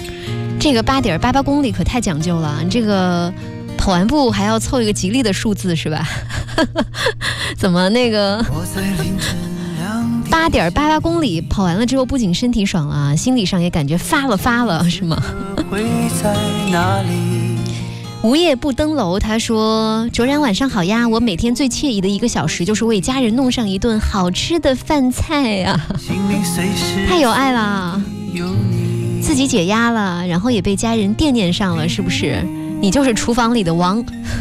这个8.88公里可太讲究了，这个跑完步还要凑一个吉利的数字是吧？怎么那个8.88公里跑完了之后，不仅身体爽了，心理上也感觉发了是吗？无夜不登楼，他说卓然晚上好呀，我每天最惬意的1个小时就是为家人弄上一顿好吃的饭菜呀，太有爱了，自己解压了，然后也被家人惦念上了，是不是？你就是厨房里的王。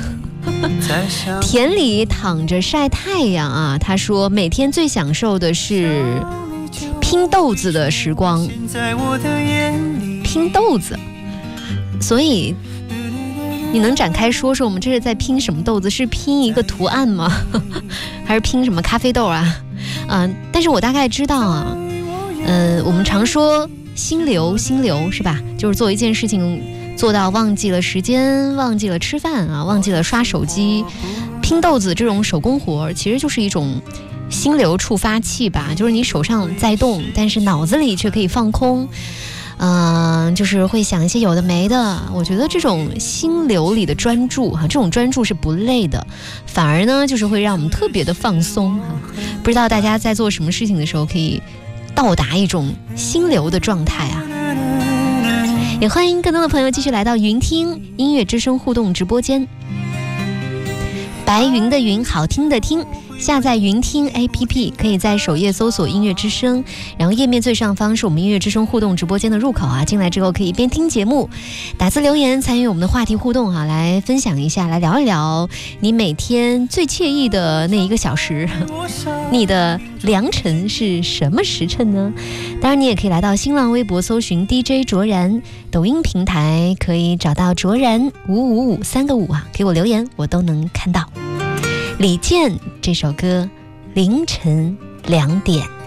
田里躺着晒太阳啊，他说每天最享受的是拼豆子的时光。拼豆子，所以你能展开说说我们这是在拼什么豆子？是拼一个图案吗？还是拼什么咖啡豆啊？但是我大概知道啊，我们常说心流是吧？就是做一件事情做到忘记了时间，忘记了吃饭啊，忘记了刷手机。拼豆子这种手工活其实就是一种心流触发器吧，就是你手上在动，但是脑子里却可以放空。就是会想一些有的没的。我觉得这种心流里的专注这种专注是不累的，反而呢就是会让我们特别的放松不知道大家在做什么事情的时候可以到达一种心流的状态啊。也欢迎更多的朋友继续来到云听音乐之声互动直播间，白云的云，好听的听，下载云听 APP， 可以在首页搜索音乐之声，然后页面最上方是我们音乐之声互动直播间的入口进来之后可以边听节目打字留言参与我们的话题互动来分享一下，来聊一聊你每天最惬意的那1个小时，你的良辰是什么时辰呢？当然你也可以来到新浪微博搜寻 DJ 卓然，抖音平台可以找到卓然555，3个5给我留言我都能看到。李健这首歌凌晨2点。